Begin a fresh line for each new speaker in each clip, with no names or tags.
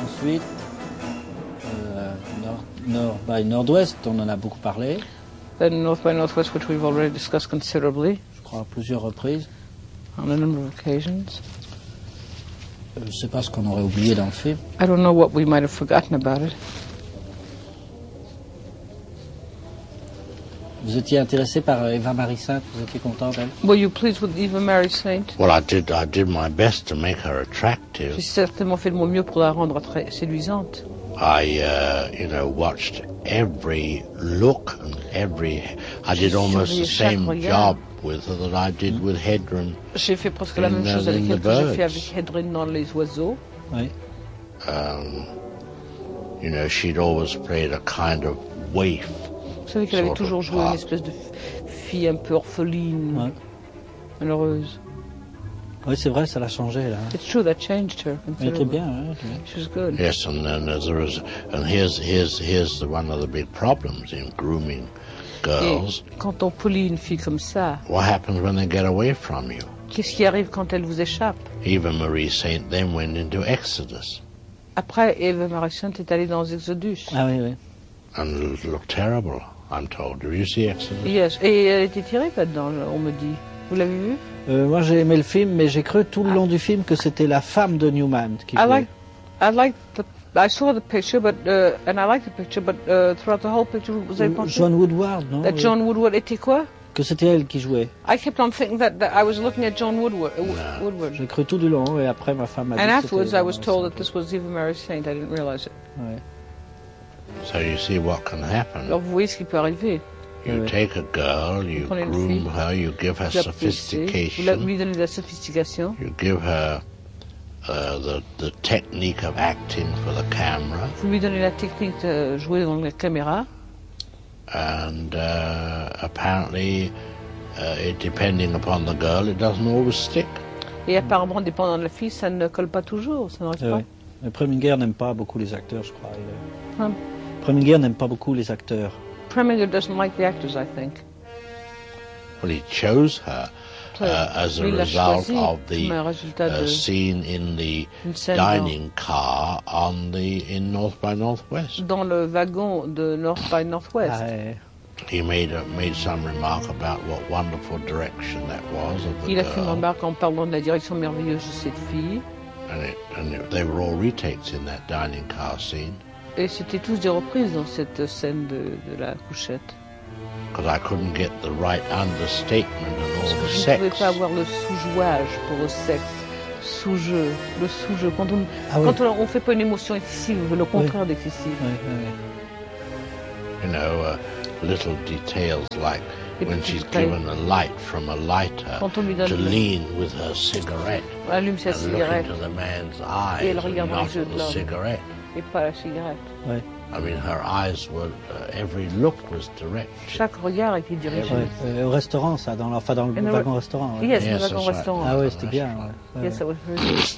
Ensuite, Nord-Ouest, on en a beaucoup parlé.
Then North by Northwest, which we've already discussed considerably.
Je crois à plusieurs reprises.
On a number of occasions.
Je ne sais pas ce qu'on aurait oublié dans le film.
I don't know what we might have forgotten about it.
Vous étiez intéressé par Eva Marie Saint, vous étiez content d'elle?
Were you pleased with Eva Marie Saint?
Well, I did my best to make her attractive.
J'ai certainement fait de mon mieux pour la rendre très séduisante.
I, watched every look and I did almost the same job with her that I did with Hedren.
J'ai fait presque la même chose avec elle que j'ai fait avec Hedren dans Les Oiseaux.
Oui.
She'd always played a kind of waif.
Vous savez qu'elle avait toujours joué une espèce de fille un peu orpheline, malheureuse.
Oui, c'est vrai, ça l'a changé là.
It's true that changed her.
Elle était bien, hein.
She was good.
Yes, and here's one of the big problems in grooming girls.
Et quand on polie une fille comme ça,
what happens when they get away from you?
Qu'est-ce qui arrive quand elle vous échappe?
Eva Marie Saint then went into Exodus.
Après, Eva Marie Saint est allée dans Exodus.
Ah oui, oui.
And it looked terrible, I'm told. Did you see Exodus?
Yes. Et elle était tirée là-dedans, on me dit. Vous l'avez vu?
Moi, j'ai aimé le film, mais j'ai cru tout le long du film que c'était la femme de Newman qui jouait.
I saw the picture, and I liked the picture, but throughout the whole picture, vous avez pensé?
John Woodward, non?
John Woodward était quoi?
Que c'était elle qui jouait.
I kept on thinking that I was looking at John Woodward.
J'ai cru tout du long, et après ma femme m'a dit.
And afterwards, I was told that this was Eva Marie Saint. I didn't realize it.
Ouais.
So you see what can happen.
Alors vous voyez ce qui peut arriver.
You take a girl, you groom her, you give her sophistication.
Vous lui donnez de la sophistication.
You give her the technique of acting for the camera.
Vous lui donnez la technique de jouer dans la caméra.
And apparently, depending upon the girl, it doesn't always stick.
Et apparemment, dépendant de la fille, ça ne colle pas toujours, ça n'arrive pas.
Oui. Mais Preminger n'aime pas beaucoup les acteurs, je crois. Preminger n'aime pas beaucoup les acteurs.
Preminger doesn't like the actors, I think.
Well, he chose her as a result of the scene in the dining car in North by Northwest.
Dans le wagon de North by Northwest.
Ah, ouais.
He made some remark about what wonderful direction that was of the
Il a fait une remarque en parlant de la direction merveilleuse de cette fille.
And they were all retakes in that dining car scene.
Et c'était tous des reprises dans cette scène de la couchette.
Because I couldn't get the right understatement and all the sex.
Je ne pouvais pas avoir le sous-jouage pour le sexe. Sous-jeu, le sous-jeu. Quand on fait pas une émotion excessive, le contraire d'excessive.
Oui.
Little details like when she's given a light from a lighter to lean with her cigarette and look into the man's eyes and not at the cigarette.
Et pas la cigarette.
Ouais.
I mean, her eyes were, every look was direct.
Chaque regard était dirigé.
Ouais, au restaurant, ça, dans le wagon-restaurant.
Ouais. Yes, le wagon-restaurant.
Ah ouais, c'était bien. Ouais.
Yes, that was very good.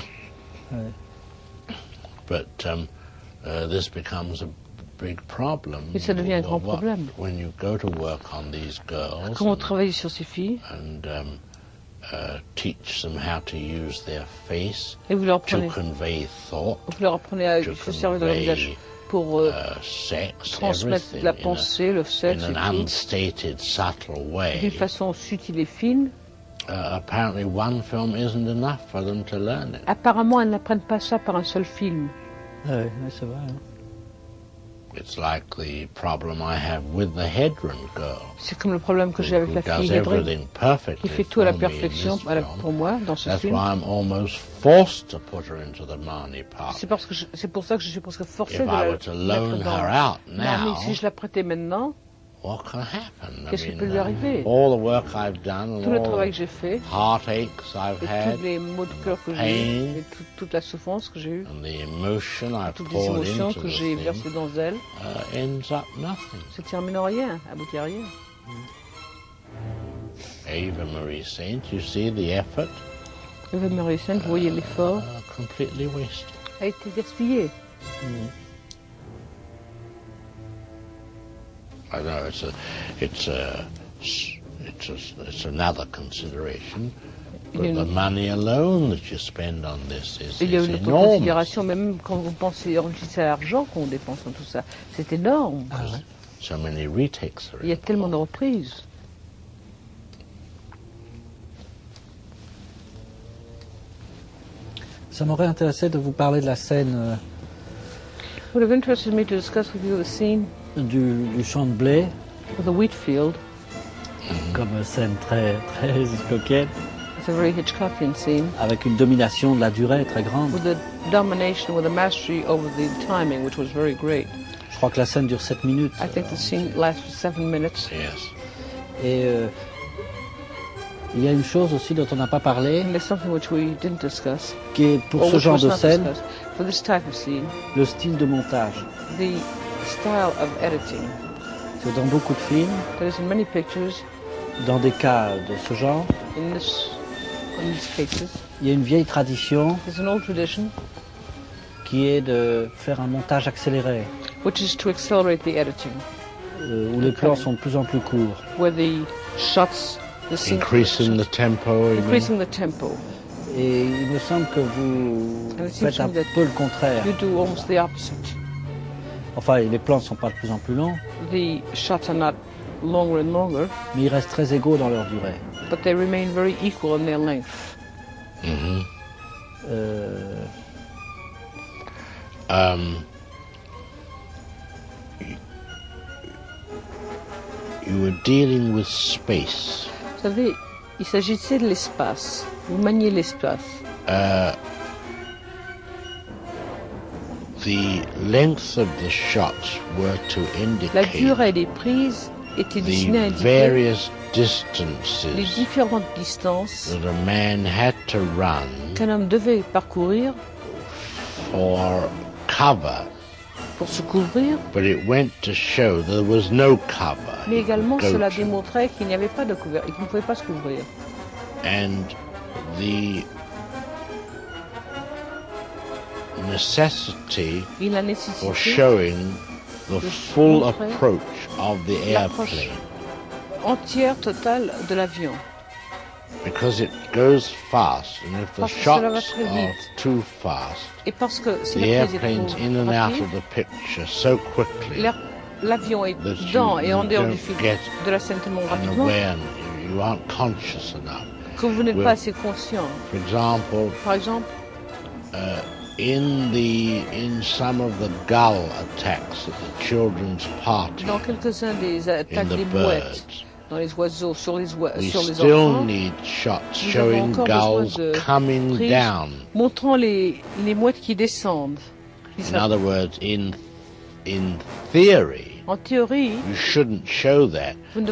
But this becomes a big problem.
Et ça devient un grand problème.
When you go to work on these girls.
Quand on travaille sur ces filles.
And teach them how to use their face
et vous leur apprenez,
to convey thought.
Vous leur apprenez à se servir de leur visage pour transmettre la pensée, le sexe,
in an unstated, subtle way.
D'une façon subtile et fine.
Apparently, one film isn't enough for them to learn it.
Apparemment, elles n'apprennent pas ça par un seul film.
Oui, c'est vrai. Hein.
It's like the problem I have with the Hedren girl.
C'est comme le problème que j'ai avec la fille Hedren, qui fait tout à la perfection pour moi dans ce film.
That's why I'm almost forced to put her into the Marnie part.
C'est pour ça que je suis presque forcé de
la mettre dans
Marnie. Si je la prêtais maintenant,
what can happen?
Qu'est-ce qui peut lui arriver?
All the work I've done,
tout le travail que j'ai fait,
heartaches I've had,
tous les maux de cœur que j'ai eu, toute la souffrance que j'ai eue, toutes les émotions que j'ai versées dans elle,
ends up nothing.
Se termine en rien, aboutit à rien.
Eva Marie Saint, you see the effort?
Eva Marie Saint, vous voyez l'effort?
Completely wasted.
A été gaspillé.
I know it's another consideration. the money alone that you spend on this is
il y a une autre
enormous.
considération, même quand vous pensez, réfléchissez à l'argent qu'on dépense dans tout ça, c'est énorme.
Ah ouais. So many retakes are
il y a tellement de reprises.
Ça m'aurait intéressé de vous parler de la scène
Would have interested me to discuss with you the scene
du champ de blé,
of the wheat field.
Comme scène très très Hitchcockienne.
It's a very Hitchcockian scene.
Avec une domination de la durée très grande.
With the domination, with a mastery over the timing, which was very great.
Je crois que la scène dure 7 minutes.
I think the scene lasts 7 minutes.
Yes.
Et il y a une chose aussi dont on n'a pas parlé,
and there's something which we didn't discuss,
qui est pour ce genre de scène,
for this type of scene,
le style de montage.
The style of editing.
C'est dans beaucoup de films,
that is in many pictures,
dans des cas de ce genre,
in these cases,
il y a une vieille tradition
there's an old tradition,
qui est de faire un montage accéléré,
which is to accelerate the editing,
où les plans sont de plus en plus courts.
Where the shots,
increasing the tempo.
Increasing the tempo.
Et il me semble que vous faites un peu le contraire.
You do almost the opposite.
Enfin, les plans ne sont pas de plus en plus longs.
The shots are not longer and longer.
Mais ils restent très égaux dans leur durée.
But they remain very equal in their length.
Mm-hmm. You were dealing with space.
Vous savez, il s'agissait de l'espace. Vous maniez l'espace.
The length of the shots were to indicate
la durée des prises était destinée à indiquer
various distances
les différentes distances
that a man had to run
qu'un homme devait parcourir
for cover.
Pour se couvrir.
But it went to show there was no cover.
Mais également, cela démontrait qu'il n'y avait pas de couverture, qu'il ne pouvait pas se couvrir.
And the necessity for showing the full approach of the airplane.
Entière, totale de l'avion.
Because it goes fast, and if the shots are too fast, the airplane's in and out of the picture so quickly.
L'avion est dans et en dehors du film de la scène tellement rapidement
you aren't conscious enough.
Que vous n'êtes pas assez conscient.
Par exemple, in some of the gull attacks at the children's party,
dans quelques-uns des attaques des mouettes, dans les oiseaux, sur les enfants,
still need shots showing gulls coming down.
Montrant les mouettes qui descendent.
In other words, in theory,
en théorie,
you shouldn't show that,